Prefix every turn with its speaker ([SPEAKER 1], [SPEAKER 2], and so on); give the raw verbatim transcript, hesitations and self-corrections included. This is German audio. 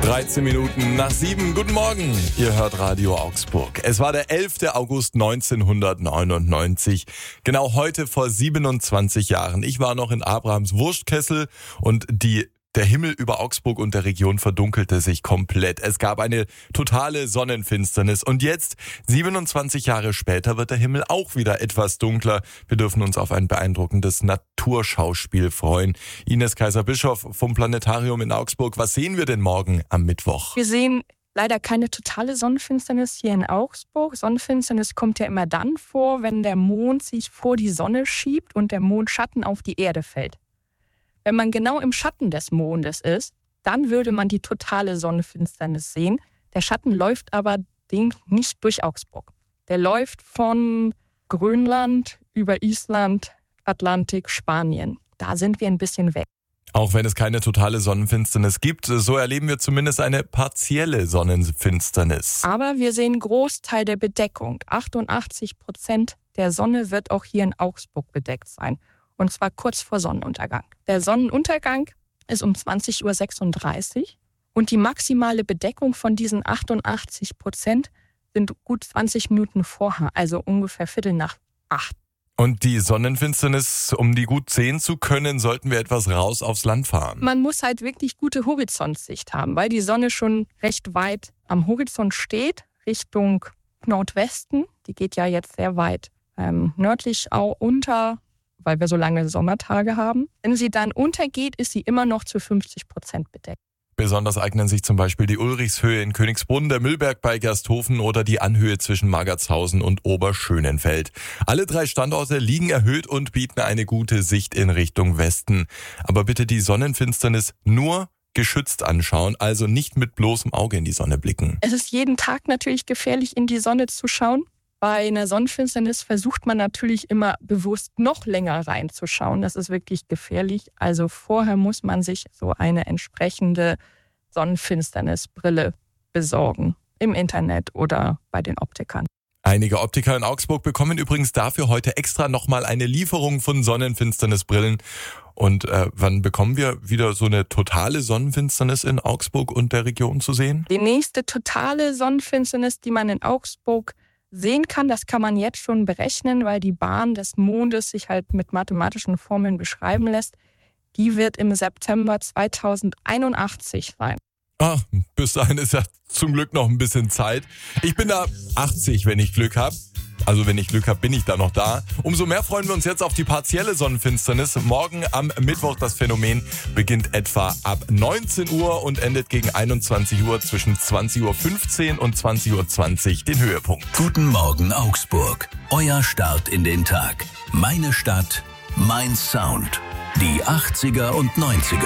[SPEAKER 1] dreizehn Minuten nach sieben. Guten Morgen, ihr hört Radio Augsburg. Es war der elfter August neunzehnhundertneunundneunzig, genau heute vor siebenundzwanzig Jahren. Ich war noch in Abrahams Wurstkessel und die Der Himmel über Augsburg und der Region verdunkelte sich komplett. Es gab eine totale Sonnenfinsternis. Und jetzt, siebenundzwanzig Jahre später, wird der Himmel auch wieder etwas dunkler. Wir dürfen uns auf ein beeindruckendes Naturschauspiel freuen. Ines Kaiser-Bischof vom Planetarium in Augsburg. Was sehen wir denn morgen am Mittwoch?
[SPEAKER 2] Wir sehen leider keine totale Sonnenfinsternis hier in Augsburg. Sonnenfinsternis kommt ja immer dann vor, wenn der Mond sich vor die Sonne schiebt und der Mondschatten auf die Erde fällt. Wenn man genau im Schatten des Mondes ist, dann würde man die totale Sonnenfinsternis sehen. Der Schatten läuft aber nicht durch Augsburg. Der läuft von Grönland über Island, Atlantik, Spanien. Da sind wir ein bisschen weg.
[SPEAKER 1] Auch wenn es keine totale Sonnenfinsternis gibt, so erleben wir zumindest eine partielle Sonnenfinsternis.
[SPEAKER 2] Aber wir sehen einen Großteil der Bedeckung. achtundachtzig Prozent der Sonne wird auch hier in Augsburg bedeckt sein. Und zwar kurz vor Sonnenuntergang. Der Sonnenuntergang ist um zwanzig Uhr sechsunddreißig und die maximale Bedeckung von diesen achtundachtzig Prozent sind gut zwanzig Minuten vorher, also ungefähr Viertel nach acht.
[SPEAKER 1] Und die Sonnenfinsternis, um die gut sehen zu können, sollten wir etwas raus aufs Land fahren.
[SPEAKER 2] Man muss halt wirklich gute Horizontsicht haben, weil die Sonne schon recht weit am Horizont steht, Richtung Nordwesten. Die geht ja jetzt sehr weit ähm, nördlich auch unter, weil wir so lange Sommertage haben. Wenn sie dann untergeht, ist sie immer noch zu fünfzig Prozent bedeckt.
[SPEAKER 1] Besonders eignen sich zum Beispiel die Ulrichshöhe in Königsbrunn, der Müllberg bei Gersthofen oder die Anhöhe zwischen Magertshausen und Oberschönenfeld. Alle drei Standorte liegen erhöht und bieten eine gute Sicht in Richtung Westen. Aber bitte die Sonnenfinsternis nur geschützt anschauen, also nicht mit bloßem Auge in die Sonne blicken.
[SPEAKER 2] Es ist jeden Tag natürlich gefährlich, in die Sonne zu schauen. Bei einer Sonnenfinsternis versucht man natürlich immer bewusst noch länger reinzuschauen. Das ist wirklich gefährlich. Also vorher muss man sich so eine entsprechende Sonnenfinsternisbrille besorgen. Im Internet oder bei den Optikern.
[SPEAKER 1] Einige Optiker in Augsburg bekommen übrigens dafür heute extra nochmal eine Lieferung von Sonnenfinsternisbrillen. Und äh, wann bekommen wir wieder so eine totale Sonnenfinsternis in Augsburg und der Region zu sehen?
[SPEAKER 2] Die nächste totale Sonnenfinsternis, die man in Augsburg sehen kann, das kann man jetzt schon berechnen, weil die Bahn des Mondes sich halt mit mathematischen Formeln beschreiben lässt. Die wird im September zweitausendeinundachtzig sein.
[SPEAKER 1] Ah, bis dahin ist ja zum Glück noch ein bisschen Zeit. Ich bin da achtzig, wenn ich Glück habe. Also wenn ich Glück habe, bin ich da noch da. Umso mehr freuen wir uns jetzt auf die partielle Sonnenfinsternis. Morgen am Mittwoch das Phänomen beginnt etwa ab neunzehn Uhr und endet gegen einundzwanzig Uhr, zwischen zwanzig Uhr fünfzehn und zwanzig Uhr zwanzig den Höhepunkt.
[SPEAKER 3] Guten Morgen Augsburg, euer Start in den Tag. Meine Stadt, mein Sound. Die achtziger und neunziger.